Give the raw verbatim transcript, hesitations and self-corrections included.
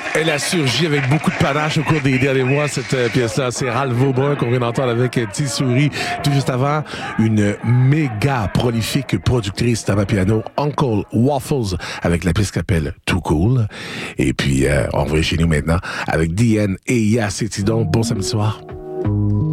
Elle a surgi avec beaucoup de panache au cours des derniers mois, cette euh, pièce-là. C'est Ralph Vaubrin qu'on vient d'entendre avec euh, T-Souris. Tout juste avant, une méga prolifique productrice tabac piano, Uncle Waffles, avec la pièce qui s'appelle Too Cool. Et puis, euh, on revient chez nous maintenant avec D N et Yass et Tidon. Bon samedi soir.